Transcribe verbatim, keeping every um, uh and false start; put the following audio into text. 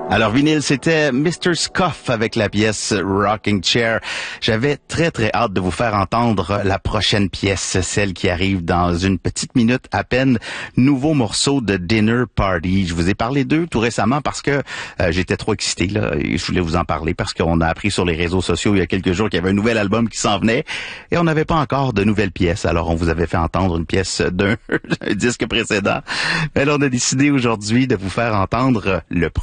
Alors, vinyle, c'était mister Scuff avec la pièce Rocking Chair. J'avais très, très hâte de vous faire entendre la prochaine pièce, celle qui arrive dans une petite minute à peine. Nouveau morceau de Dinner Party. Je vous ai parlé d'eux tout récemment parce que euh, j'étais trop excité, là, et je voulais vous en parler parce qu'on a appris sur les réseaux sociaux il y a quelques jours qu'il y avait un nouvel album qui s'en venait et on n'avait pas encore de nouvelles pièces. Alors, on vous avait fait entendre une pièce d'un disque précédent. Mais là, on a décidé aujourd'hui de vous faire entendre le